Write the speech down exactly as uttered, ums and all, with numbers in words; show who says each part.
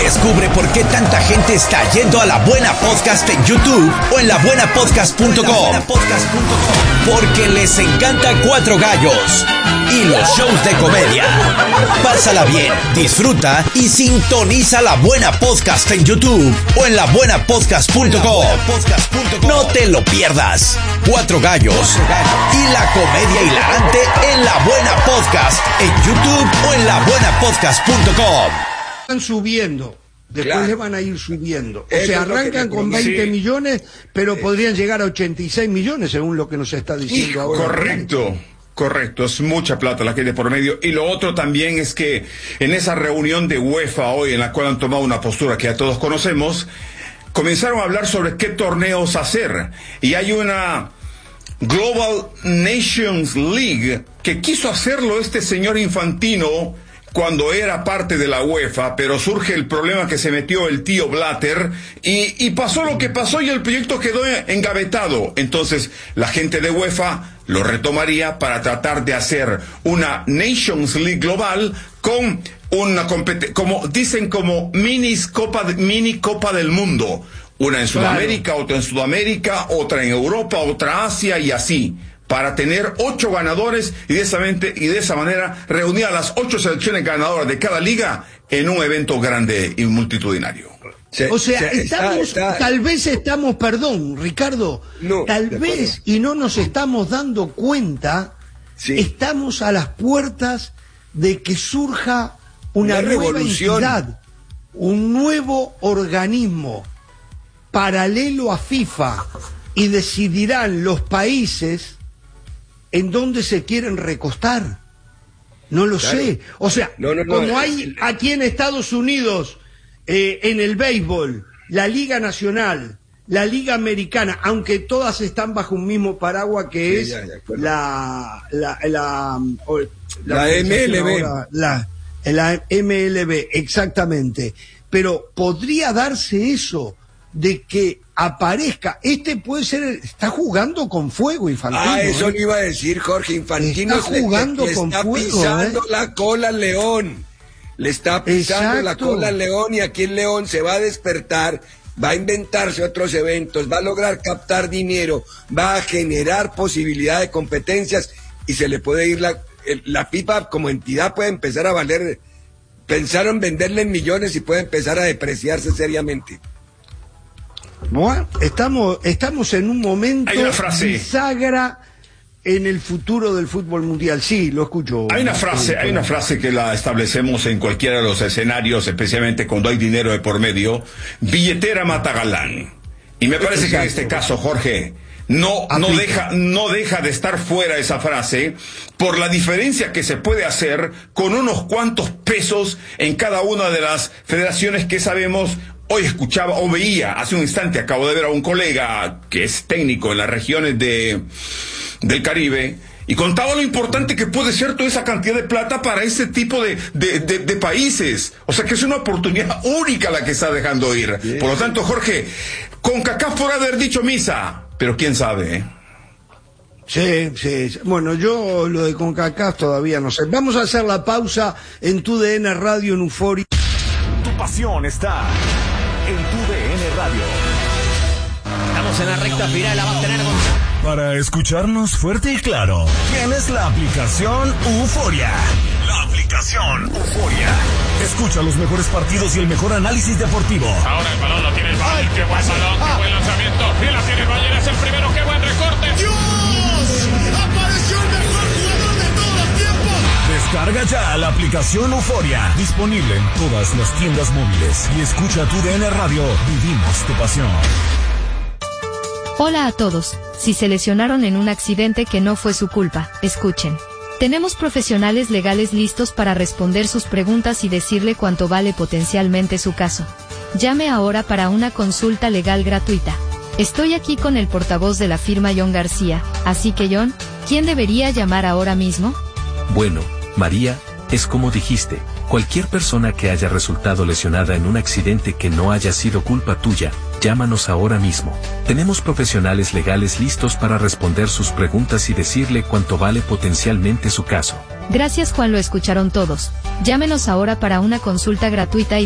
Speaker 1: Descubre por qué tanta gente está yendo a La Buena Podcast en YouTube o en la buena podcast punto com. Porque les encanta Cuatro Gallos y los shows de comedia. Pásala bien, disfruta y sintoniza La Buena Podcast en YouTube o en la buena podcast punto com. No te lo pierdas. Cuatro Gallos y la comedia hilarante en La Buena Podcast en YouTube o en la buena podcast punto com.
Speaker 2: Están subiendo, después claro. le van a ir subiendo. O
Speaker 3: Eso
Speaker 2: sea, arrancan con veinte sí. millones, pero sí. podrían llegar a ochenta y seis millones, según lo que nos está diciendo
Speaker 3: Hijo,
Speaker 2: ahora.
Speaker 3: Correcto. Correcto, es mucha plata la que hay de por medio. Y lo otro también es que en esa reunión de UEFA hoy, en la cual han tomado una postura que ya todos conocemos, comenzaron a hablar sobre qué torneos hacer. Y hay una Global Nations League que quiso hacerlo este señor Infantino cuando era parte de la UEFA, pero surge el problema que se metió el tío Blatter y, y pasó lo que pasó y el proyecto quedó engavetado. Entonces la gente de UEFA lo retomaría para tratar de hacer una Nations League global con una competencia, como dicen, como minis Copa de, mini Copa del Mundo. Una en Sudamérica, claro. otra en Sudamérica, otra en Europa, otra Asia y así. Para tener ocho ganadores y de esa mente, y de esa manera reunir a las ocho selecciones ganadoras de cada liga en un evento grande y multitudinario.
Speaker 2: Se, o sea, se, estamos, está, está... tal vez estamos, perdón, Ricardo, no, tal vez, y no nos estamos dando cuenta, sí. estamos a las puertas de que surja una, una nueva revolución. entidad, un nuevo organismo paralelo a FIFA, y decidirán los países en dónde se quieren recostar. No lo claro. sé. O sea, no, no, no, como no, hay no. aquí en Estados Unidos, eh, en el béisbol, la Liga Nacional, la Liga Americana, aunque todas están bajo un mismo paraguas que sí, es ya, ya, la, la, la, la,
Speaker 3: la M L B.
Speaker 2: Ahora, la, la M L B, exactamente. Pero podría darse eso de que aparezca, este puede ser, está jugando con fuego Infantino.
Speaker 4: Ah, eso
Speaker 2: ¿eh?
Speaker 4: le iba a decir Jorge, Infantino
Speaker 2: está jugando
Speaker 4: le, le
Speaker 2: con
Speaker 4: está
Speaker 2: fuego,
Speaker 4: pisando
Speaker 2: ¿eh?
Speaker 4: la cola al León, le está pisando Exacto. la cola al León y aquí el León se va a despertar, va a inventarse otros eventos, va a lograr captar dinero, va a generar posibilidad de competencias y se le puede ir la, la FIFA como entidad puede empezar a valer, pensaron venderle en millones y puede empezar a depreciarse seriamente.
Speaker 2: Bueno, estamos, estamos en un momento bisagra en el futuro del fútbol mundial. Sí, lo escucho.
Speaker 3: Hay una frase, hay una frase que la establecemos en cualquiera de los escenarios, especialmente cuando hay dinero de por medio. Billetera mata galán. Y me parece Exacto. que en este caso, Jorge, no, no deja, no deja de estar fuera esa frase por la diferencia que se puede hacer con unos cuantos pesos en cada una de las federaciones que sabemos. Hoy escuchaba o veía, hace un instante acabo de ver a un colega que es técnico en las regiones de del Caribe y contaba lo importante que puede ser toda esa cantidad de plata para ese tipo de, de, de, de países. O sea que es una oportunidad única la que está dejando ir. Bien. Por lo tanto, Jorge, CONCACAF podrá haber dicho misa, pero quién sabe, ¿eh?
Speaker 2: Sí, sí, bueno, yo lo de CONCACAF todavía no sé. Vamos a hacer la pausa en tu D N Radio en Euforia.
Speaker 5: Tu pasión está en tu D N Radio.
Speaker 6: Estamos en la recta final, la va a tener con...
Speaker 5: Para escucharnos fuerte y claro, tienes la aplicación Euforia. La aplicación Euforia. Escucha los mejores partidos y el mejor análisis deportivo.
Speaker 7: Ahora el balón lo tiene el Bayern. Qué buen balón, qué buen lanzamiento. Y la tiene el Bayern, es el primero, qué buen recorte.
Speaker 8: ¡Dios! ¡Apareció el mejor jugador de todos los tiempos!
Speaker 5: Descarga ya la aplicación Euforia. Disponible en todas las tiendas móviles. Y escucha tu D N Radio. Vivimos tu pasión.
Speaker 9: Hola a todos. Si se lesionaron en un accidente que no fue su culpa, escuchen. Tenemos profesionales legales listos para responder sus preguntas y decirle cuánto vale potencialmente su caso. Llame ahora para una consulta legal gratuita. Estoy aquí con el portavoz de la firma John García, así que John, ¿quién debería llamar ahora mismo?
Speaker 10: Bueno, María, es como dijiste, cualquier persona que haya resultado lesionada en un accidente que no haya sido culpa tuya, llámanos ahora mismo. Tenemos profesionales legales listos para responder sus preguntas y decirle cuánto vale potencialmente su caso.
Speaker 9: Gracias Juan, lo escucharon todos. Llámenos ahora para una consulta gratuita y